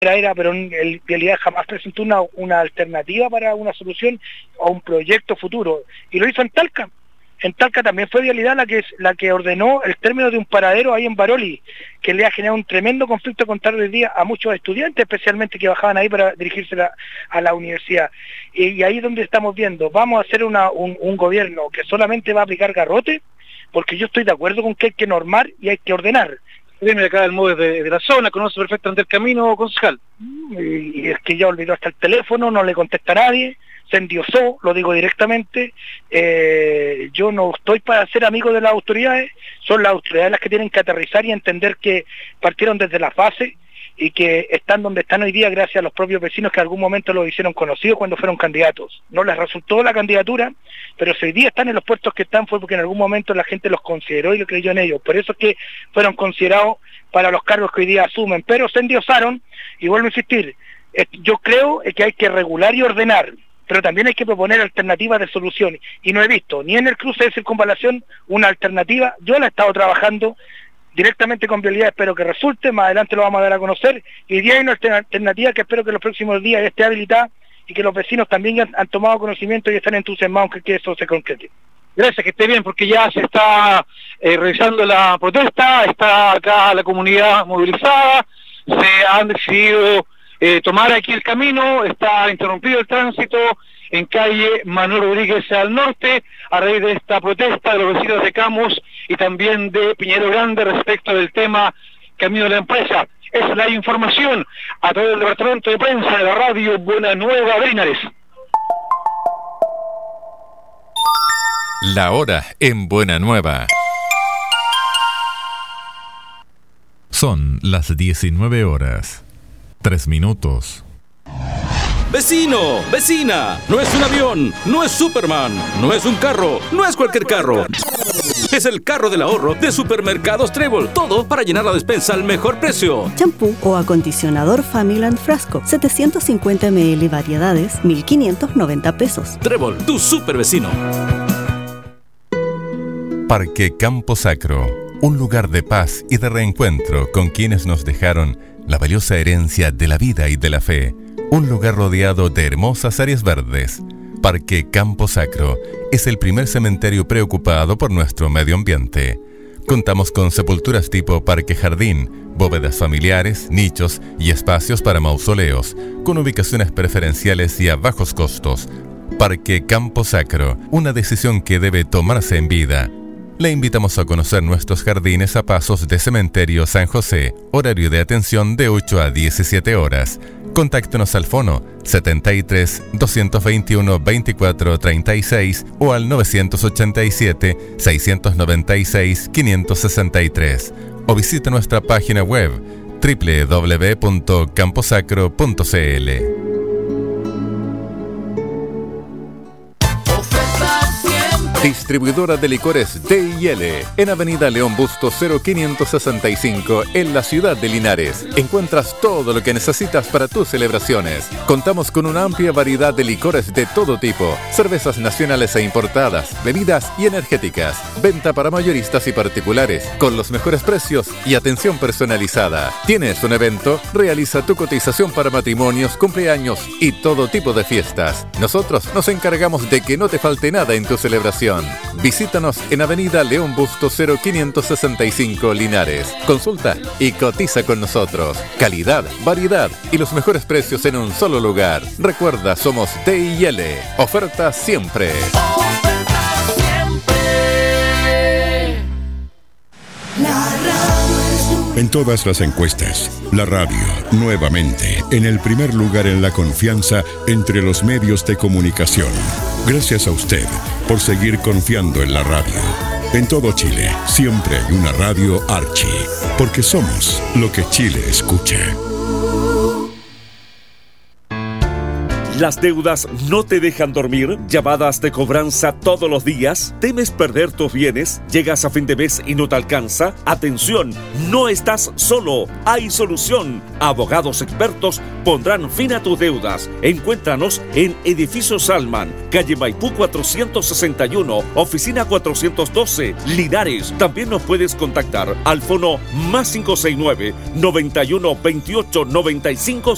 era, pero en realidad jamás presentó una alternativa para una solución o un proyecto futuro, y lo hizo en Talca. En Talca también fue Vialidad la que ordenó el término de un paradero ahí en Baroli, que le ha generado un tremendo conflicto con tarde del día a muchos estudiantes, especialmente que bajaban ahí para dirigirse a la universidad. Y ahí es donde estamos viendo, vamos a hacer un gobierno que solamente va a aplicar garrote, porque yo estoy de acuerdo con que hay que normar y hay que ordenar. Viene de acá del MOVES de la zona, conoce perfectamente el camino, concejal. Y es que ya olvidó hasta el teléfono, no le contesta a nadie, se endiosó, lo digo directamente. Yo no estoy para ser amigo de las autoridades, son las autoridades las que tienen que aterrizar y entender que partieron desde la base y que están donde están hoy día gracias a los propios vecinos que en algún momento los hicieron conocidos cuando fueron candidatos. No les resultó la candidatura, pero si hoy día están en los puestos que están fue porque en algún momento la gente los consideró y lo creyó en ellos. Por eso es que fueron considerados para los cargos que hoy día asumen, pero se endiosaron, y vuelvo a insistir, yo creo que hay que regular y ordenar, pero también hay que proponer alternativas de solución, y no he visto ni en el cruce de circunvalación una alternativa. Yo la he estado trabajando directamente con Vialidad, espero que resulte, más adelante lo vamos a dar a conocer, y hoy día hay una alternativa que espero que los próximos días esté habilitada y que los vecinos también ya han tomado conocimiento y están entusiasmados que eso se concrete. Gracias, que esté bien, porque ya se está realizando la protesta, está acá la comunidad movilizada, se han decidido tomar aquí el camino, está interrumpido el tránsito en calle Manuel Rodríguez al norte, a raíz de esta protesta de los vecinos de Camus y también de Piñero Grande respecto del tema Camino de la Empresa. Es la información a través del departamento de prensa de la radio Buena Nueva de Linares. La hora en Buena Nueva. Son las 19 horas, 3 minutos. ¡Vecino! ¡Vecina! No es un avión, no es Superman, no es un carro, no es cualquier carro. Es el carro del ahorro de Supermercados Trébol. Todo para llenar la despensa al mejor precio. Champú o acondicionador Familand Frasco, 750 ml variedades, 1.590 pesos. Trébol, tu super vecino. Parque Campo Sacro, un lugar de paz y de reencuentro con quienes nos dejaron la valiosa herencia de la vida y de la fe. Un lugar rodeado de hermosas áreas verdes. Parque Campo Sacro es el primer cementerio preocupado por nuestro medio ambiente. Contamos con sepulturas tipo parque jardín, bóvedas familiares, nichos y espacios para mausoleos, con ubicaciones preferenciales y a bajos costos. Parque Campo Sacro, una decisión que debe tomarse en vida. Le invitamos a conocer nuestros jardines a pasos de Cementerio San José, horario de atención de 8 a 17 horas. Contáctenos al fono 73 221 24 36 o al 987 696 563 o visite nuestra página web www.camposacro.cl. Distribuidora de licores D&L en Avenida León Bustos 0565 en la ciudad de Linares. Encuentras todo lo que necesitas para tus celebraciones. Contamos con una amplia variedad de licores de todo tipo, cervezas nacionales e importadas, bebidas y energéticas. Venta para mayoristas y particulares, con los mejores precios y atención personalizada. ¿Tienes un evento? Realiza tu cotización para matrimonios, cumpleaños y todo tipo de fiestas. Nosotros nos encargamos de que no te falte nada en tu celebración. Visítanos en Avenida León Bustos 0565 Linares. Consulta y cotiza con nosotros. Calidad, variedad y los mejores precios en un solo lugar. Recuerda, somos D&L. Oferta siempre. En todas las encuestas, la radio, nuevamente, en el primer lugar en la confianza entre los medios de comunicación. Gracias a usted por seguir confiando en la radio. En todo Chile, siempre hay una radio Archi, porque somos lo que Chile escucha. ¿Las deudas no te dejan dormir? ¿Llamadas de cobranza todos los días? ¿Temes perder tus bienes? ¿Llegas a fin de mes y no te alcanza? ¡Atención! No estás solo. Hay solución. Abogados expertos pondrán fin a tus deudas. Encuéntranos en Edificio Salman, calle Maipú 461, oficina 412, Linares. También nos puedes contactar al fono +569 91 28 95